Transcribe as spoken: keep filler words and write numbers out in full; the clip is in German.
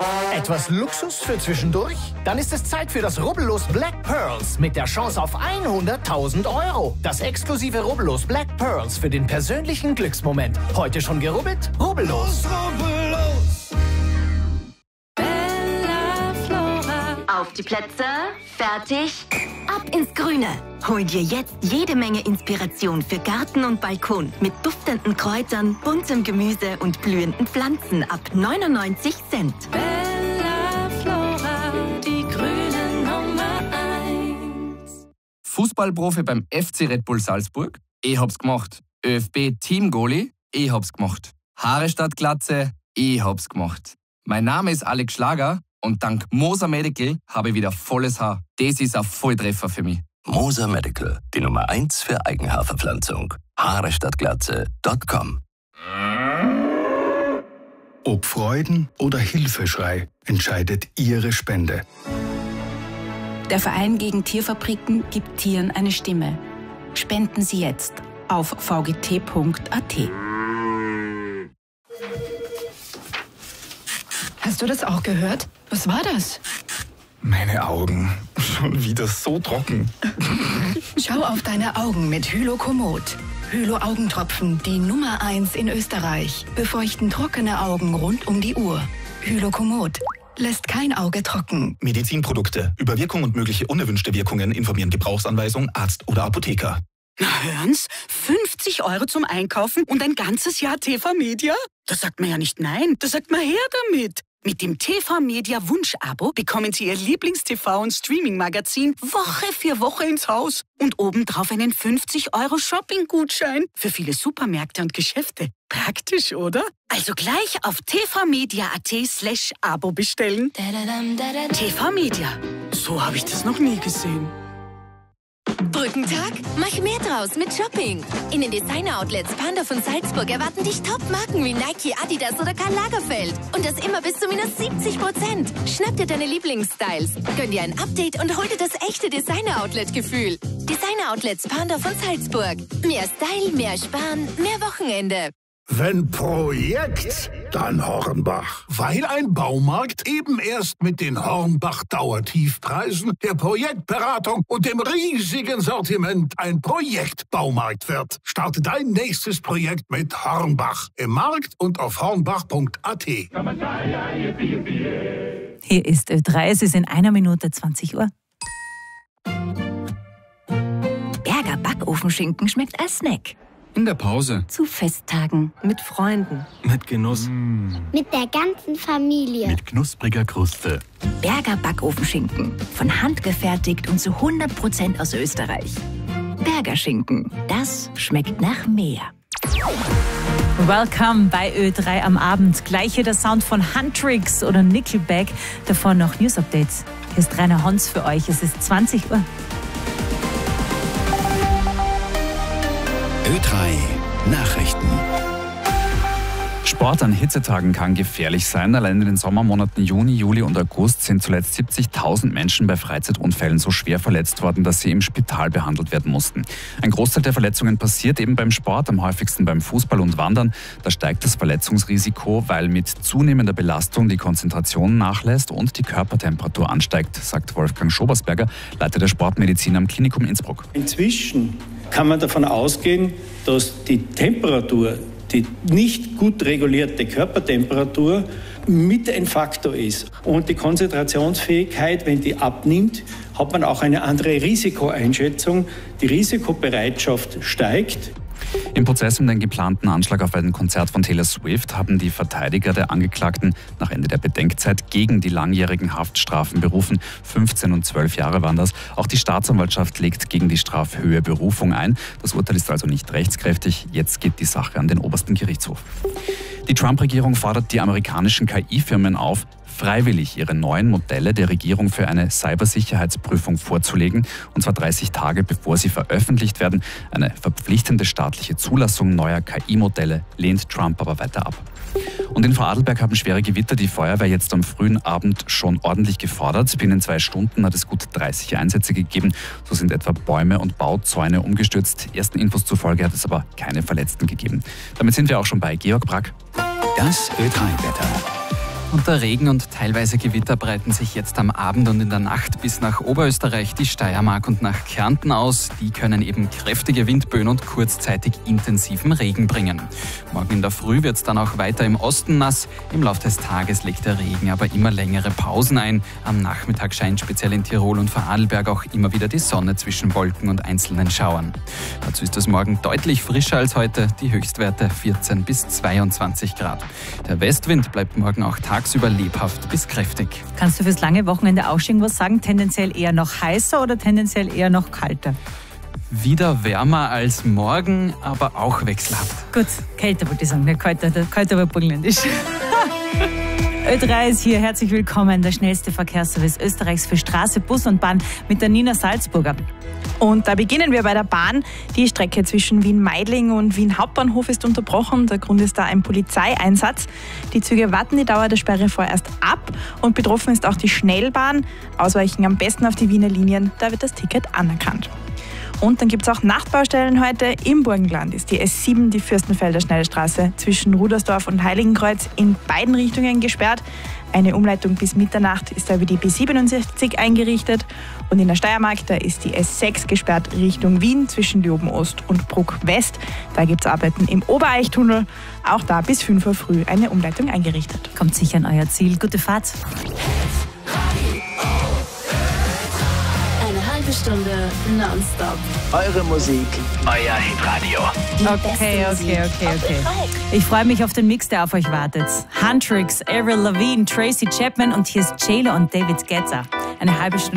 Etwas Luxus für zwischendurch? Dann ist es Zeit für das Rubbellos Black Pearls mit der Chance auf hunderttausend Euro. Das exklusive Rubbellos Black Pearls für den persönlichen Glücksmoment. Heute schon gerubbelt? Rubbellos. Rubbellos. Bella Flora. Auf die Plätze, fertig, ab ins Grüne. Hol dir jetzt jede Menge Inspiration für Garten und Balkon mit duftenden Kräutern, buntem Gemüse und blühenden Pflanzen ab neunundneunzig Cent. Bella Flora, die grüne Nummer eins. Fußballprofi beim F C Red Bull Salzburg? Ich hab's gemacht. ÖFB-Team-Goalie? Ich hab's gemacht. Haare statt Glatze? Ich hab's gemacht. Mein Name ist Alex Schlager und dank Moser Medical habe ich wieder volles Haar. Das ist ein Volltreffer für mich. Moser Medical, die Nummer eins für Eigenhaarverpflanzung. Haare statt Glatze Punkt com. Ob Freuden oder Hilfeschrei entscheidet Ihre Spende. Der Verein gegen Tierfabriken gibt Tieren eine Stimme. Spenden Sie jetzt auf v g t punkt a t. Hast du das auch gehört? Was war das? Meine Augen. Schon wieder so trocken. Schau auf deine Augen mit Hylokomod. Hylo-Augentropfen, die Nummer eins in Österreich. Befeuchten trockene Augen rund um die Uhr. Hylokomod lässt kein Auge trocken. Medizinprodukte. Über Wirkung und mögliche unerwünschte Wirkungen informieren Gebrauchsanweisung, Arzt oder Apotheker. Na hören's, fünfzig Euro zum Einkaufen und ein ganzes Jahr T V Media? Da sagt man ja nicht nein, da sagt man her damit. Mit dem T V Media Wunsch-Abo bekommen Sie Ihr Lieblings-T V- und Streaming-Magazin Woche für Woche ins Haus. Und obendrauf einen fünfzig Euro Shopping-Gutschein für viele Supermärkte und Geschäfte. Praktisch, oder? Also gleich auf tvmedia.at slash Abo bestellen. T V Media. So habe ich das noch nie gesehen. Brückentag? Mach mehr draus mit Shopping. In den Designer-Outlets Panda von Salzburg erwarten dich Top-Marken wie Nike, Adidas oder Karl Lagerfeld. Und das immer bis zu minus siebzig Prozent. Schnapp dir deine Lieblingsstyles, gönn dir ein Update und hol dir das echte Designer-Outlet-Gefühl. Designer-Outlets Panda von Salzburg. Mehr Style, mehr Sparen, mehr Wochenende. Wenn Projekt, dann Hornbach. Weil ein Baumarkt eben erst mit den Hornbach-Dauertiefpreisen, der Projektberatung und dem riesigen Sortiment ein Projektbaumarkt wird. Starte dein nächstes Projekt mit Hornbach. Im Markt und auf hornbach punkt a t. Hier ist Ö drei, es ist in einer Minute zwanzig Uhr. Berger Backofenschinken schmeckt als Snack. In der Pause. Zu Festtagen. Mit Freunden. Mit Genuss. Mm. Mit der ganzen Familie. Mit knuspriger Kruste. Berger Backofenschinken. Von Hand gefertigt und zu hundert Prozent aus Österreich. Berger Schinken. Das schmeckt nach mehr. Welcome bei Ö drei am Abend. Gleich hier der Sound von Huntrix oder Nickelback. Davor noch News Updates. Hier ist Rainer Hons für euch. Es ist zwanzig Uhr. Ö drei Nachrichten. Sport an Hitzetagen kann gefährlich sein. Allein in den Sommermonaten Juni, Juli und August sind zuletzt siebzigtausend Menschen bei Freizeitunfällen so schwer verletzt worden, dass sie im Spital behandelt werden mussten. Ein Großteil der Verletzungen passiert eben beim Sport, am häufigsten beim Fußball und Wandern. Da steigt das Verletzungsrisiko, weil mit zunehmender Belastung die Konzentration nachlässt und die Körpertemperatur ansteigt, sagt Wolfgang Schobersberger, Leiter der Sportmedizin am Klinikum Innsbruck. Inzwischen kann man davon ausgehen, dass die Temperatur, die nicht gut regulierte Körpertemperatur, mit ein Faktor ist. Und die Konzentrationsfähigkeit, wenn die abnimmt, hat man auch eine andere Risikoeinschätzung. Die Risikobereitschaft steigt. Im Prozess um den geplanten Anschlag auf ein Konzert von Taylor Swift haben die Verteidiger der Angeklagten nach Ende der Bedenkzeit gegen die langjährigen Haftstrafen berufen. fünfzehn und zwölf Jahre waren das. Auch die Staatsanwaltschaft legt gegen die Strafhöhe Berufung ein. Das Urteil ist also nicht rechtskräftig. Jetzt geht die Sache an den obersten Gerichtshof. Die Trump-Regierung fordert die amerikanischen K I-Firmen auf, freiwillig ihre neuen Modelle der Regierung für eine Cybersicherheitsprüfung vorzulegen, und zwar dreißig Tage bevor sie veröffentlicht werden. Eine verpflichtende staatliche Zulassung neuer K I-Modelle lehnt Trump aber weiter ab. Und in Vorarlberg haben schwere Gewitter die Feuerwehr jetzt am frühen Abend schon ordentlich gefordert. Binnen zwei Stunden hat es gut dreißig Einsätze gegeben. So sind etwa Bäume und Bauzäune umgestürzt. Ersten Infos zufolge hat es aber keine Verletzten gegeben. Damit sind wir auch schon bei Georg Brack. Das Ö drei Wetter. Unter Regen und teilweise Gewitter breiten sich jetzt am Abend und in der Nacht bis nach Oberösterreich, die Steiermark und nach Kärnten aus. Die können eben kräftige Windböen und kurzzeitig intensiven Regen bringen. Morgen in der Früh wird es dann auch weiter im Osten nass. Im Laufe des Tages legt der Regen aber immer längere Pausen ein. Am Nachmittag scheint speziell in Tirol und Vorarlberg auch immer wieder die Sonne zwischen Wolken und einzelnen Schauern. Dazu ist es morgen deutlich frischer als heute, die Höchstwerte vierzehn bis zweiundzwanzig Grad. Der Westwind bleibt morgen auch tagsüber lebhaft bis kräftig. Kannst du fürs lange Wochenende auch schon was sagen? Tendenziell eher noch heißer oder tendenziell eher noch kalter? Wieder wärmer als morgen, aber auch wechselhaft. Gut, kälter wollte ich sagen, nicht kalter, kalter aber burgenländisch. Ö drei ist hier, herzlich willkommen, der schnellste Verkehrsservice Österreichs für Straße, Bus und Bahn mit der Nina Salzburger. Und da beginnen wir bei der Bahn. Die Strecke zwischen Wien-Meidling und Wien Hauptbahnhof ist unterbrochen. Der Grund ist da ein Polizeieinsatz. Die Züge warten die Dauer der Sperre vorerst ab und betroffen ist auch die Schnellbahn. Ausweichen am besten auf die Wiener Linien, da wird das Ticket anerkannt. Und dann gibt es auch Nachtbaustellen heute. Im Burgenland ist die S sieben, die Fürstenfelder Schnellstraße, zwischen Rudersdorf und Heiligenkreuz in beiden Richtungen gesperrt. Eine Umleitung bis Mitternacht ist da über die B siebenundsechzig eingerichtet. Und in der Steiermark, da ist die S sechs gesperrt Richtung Wien zwischen Leoben Ost und Bruck West. Da gibt es Arbeiten im Obereichtunnel. Auch da bis fünf Uhr früh eine Umleitung eingerichtet. Kommt sicher an euer Ziel. Gute Fahrt. Halbe Stunde nonstop. Eure Musik, euer Hitradio. Okay, okay, okay, okay. Ich freue mich auf den Mix, der auf euch wartet. Huntrix, Avril Lavigne, Tracy Chapman und hier ist J-Lo und David Guetta. Eine halbe Stunde